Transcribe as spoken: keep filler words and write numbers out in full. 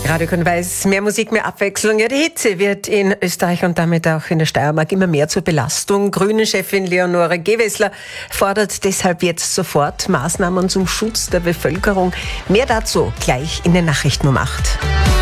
Radio Grün-Weiß, mehr Musik, mehr Abwechslung. Ja, die Hitze wird in Österreich und damit auch in der Steiermark immer mehr zur Belastung. Grünen-Chefin Leonore Gewessler fordert deshalb jetzt sofort Maßnahmen zum Schutz der Bevölkerung. Mehr dazu gleich in den Nachrichten um acht.